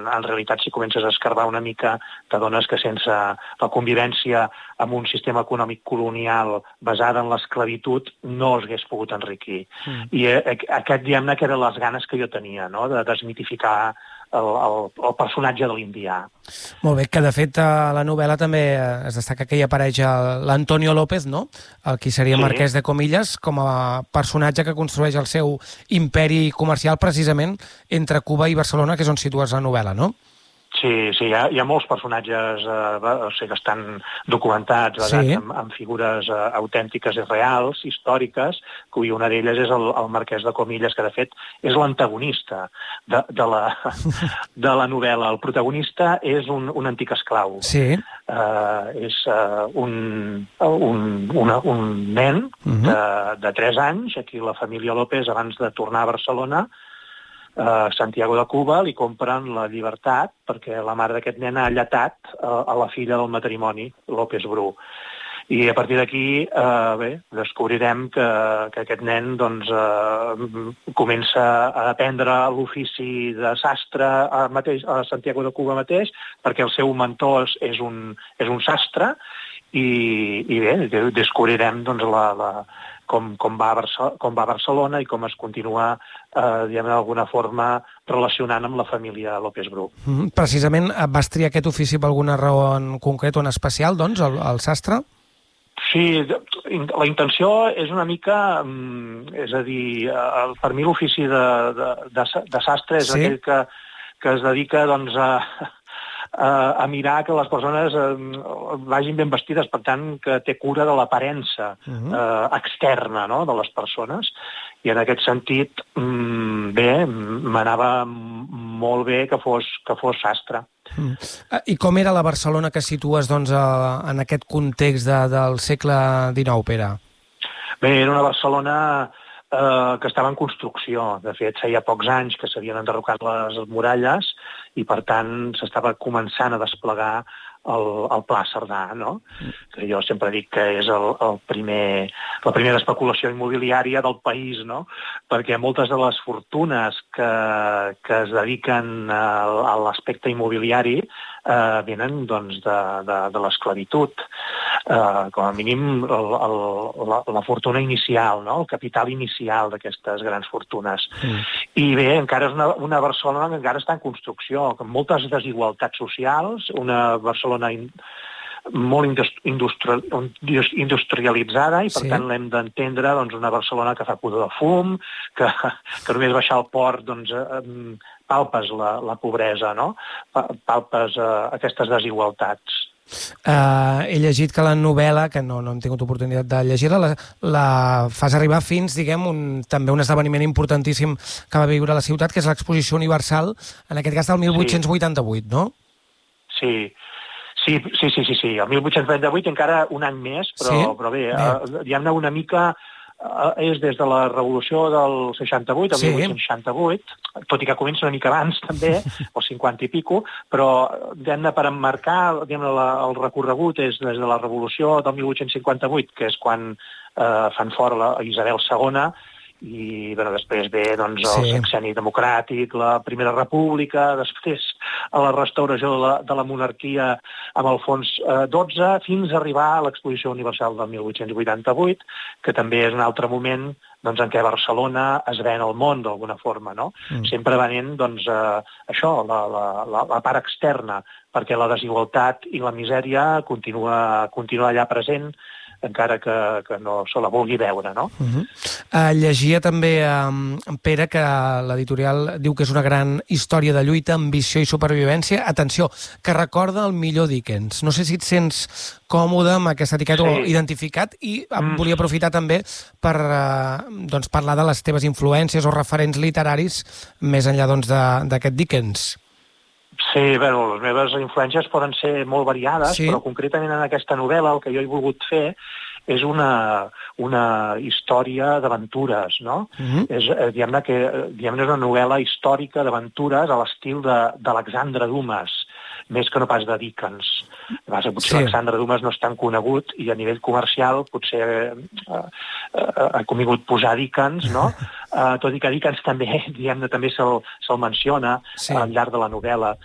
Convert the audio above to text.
en realitat, si comences a escarbar una mica, t'adones que sense la convivència amb un sistema econòmic colonial basat en l'esclavitud no es hagués pogut enriquir. I aquest, diguem-ne, que eren les ganes que jo tenia, no?, de desmitificar el personatge de l'indià. Molt bé, que de fet a la novel·la també es destaca que hi apareix l'Antonio López, no?, el qui seria marquès de Comillas, com a personatge que construeix el seu imperi comercial precisament entre Cuba i Barcelona, que és on situes la novel·la, no? Sí, hi ha molts personatges que estan documentats, basats en figures autèntiques i reals, històriques, que una d'elles és el marquès de Comillas, que de fet és l'antagonista de la novel·la. El protagonista és un antic esclau. Sí. És un nen de 3 anys, aquí la família López, abans de tornar a Barcelona, Santiago de Cuba, li compren la llibertat perquè la mare d'aquest nen ha alletat a la filla del matrimoni, López Bru. I a partir d'aquí, descobrirem que aquest nen comença a aprendre l'ofici de sastre a Santiago de Cuba mateix, perquè el seu mentor és un sastre, i descobrirem com va a Barcelona i com es continua, d'alguna forma, relacionant amb la família López Bru. Precisament vas triar aquest ofici per alguna raó en concret o en especial, doncs, el sastre? Sí, la intenció és una mica, és a dir, per mi l'ofici de sastre és aquell que es dedica, doncs, a mirar que les persones vagin ben vestides, per tant, que té cura de l'aparença externa, no?, de les persones. I en aquest sentit, m'anava molt bé que fos sastre. I com era la Barcelona que situes, doncs, en aquest context del segle XIX, Pere? Bé, era una Barcelona que estava en construcció. De fet, feia pocs anys que s'havien enderrocat les muralles i, per tant, s'estava començant a desplegar el Pla Cerdà, no?, que jo sempre dic que és la primera especulació immobiliària del país, no?, perquè moltes de les fortunes que es dediquen a l'aspecte immobiliari venen, doncs, de l'esclavitud. Com a mínim, la fortuna inicial, no?, el capital inicial d'aquestes grans fortunes. I bé, encara és una Barcelona que encara està en construcció, amb moltes desigualtats socials, una Barcelona molt industrialitzada i, per tant, l'hem d'entendre, doncs, una Barcelona que fa pudor de fum, que només baixar al port, doncs, palpes la pobresa, no?, palpes aquestes desigualtats. He llegit que la novel·la, que no hem tingut oportunitat de llegir-la, la fas arribar fins, diguem, també un esdeveniment importantíssim que va viure a la ciutat, que és l'Exposició Universal, en aquest cas del 1888, no? Sí, el 1888 encara un any més, però bé, diguem-ne una mica, és des de la Revolució del 68, el 1868, tot i que comença una mica abans també, el 50 i pico, però diguem-ne per emmarcar el recorregut és des de la Revolució del 1858, que és quan fan fora Isabel II, i després ve el sexenni democràtic, la Primera República, després a la restauració de la monarquia amb Alfons XII, fins a arribar a l'Exposició Universal del 1888, que també és un altre moment en què Barcelona es ven al món d'alguna forma, no? Sempre venent, això, la part externa, perquè la desigualtat i la misèria continua allà present, encara que no se la vulgui veure, no? Llegia també, Pere, que l'editorial diu que és una gran història de lluita, ambició i supervivència. Atenció, que recorda el millor Dickens. No sé si et sents còmode amb aquesta etiqueta o identificat, i volia aprofitar també per parlar de les teves influències o referents literaris més enllà d'aquest Dickens. Sí, bé, les meves influències poden ser molt variades, però concretament en aquesta novel·la el que jo he volgut fer és una història d'aventures, no? Diguem-ne que és una novel·la històrica d'aventures a l'estil d'Alexandre Dumas, més que no pas de Dickens. Potser Alexandre Dumas no és tan conegut i a nivell comercial potser ha convingut posar Dickens, no? Tot i que Dickens també, diguem-ne, també se'l menciona al llarg de la novel·la.